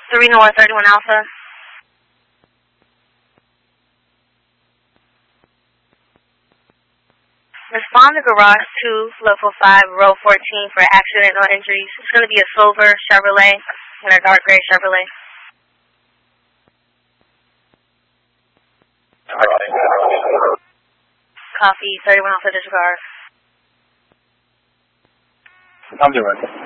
3 North, 31 Alpha. Respond to Garage 2, Local 5, Row 14 for accident or injuries. It's going to be a silver Chevrolet and a dark gray Chevrolet. Copy, 31 Alpha, disregard. I'm doing it.